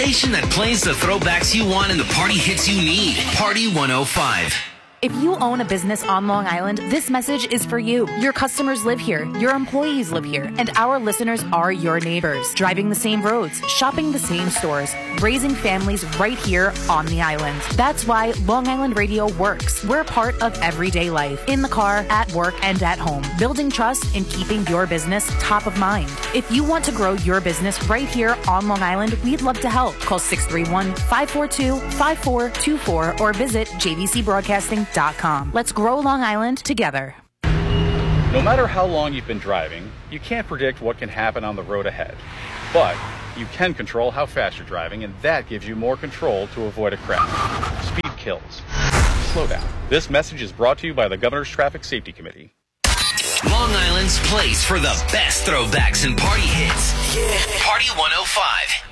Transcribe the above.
Station that plays the throwbacks you want and the party hits you need. Party 105. If you own a business on Long Island, this message is for you. Your customers live here, your employees live here, and our listeners are your neighbors. Driving the same roads, shopping the same stores, raising families right here on the island. That's why Long Island Radio works. We're part of everyday life, in the car, at work, and at home, building trust and keeping your business top of mind. If you want to grow your business right here on Long Island, we'd love to help. Call 631-542-5424 or visit jvcbroadcasting.com. Let's grow Long Island together. No matter how long you've been driving, you can't predict what can happen on the road ahead. But you can control how fast you're driving, and that gives you more control to avoid a crash. Speed kills. Slow down. This message is brought to you by the Governor's Traffic Safety Committee. Long Island's place for the best throwbacks and party hits. Yeah. Party 105.